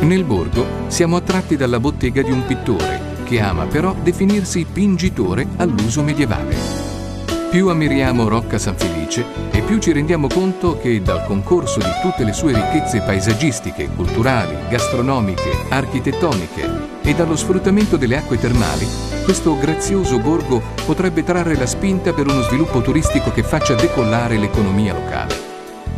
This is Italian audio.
Nel borgo siamo attratti dalla bottega di un pittore che ama però definirsi pingitore all'uso medievale. Più ammiriamo Rocca San Felice e più ci rendiamo conto che dal concorso di tutte le sue ricchezze paesaggistiche, culturali, gastronomiche, architettoniche e dallo sfruttamento delle acque termali, questo grazioso borgo potrebbe trarre la spinta per uno sviluppo turistico che faccia decollare l'economia locale.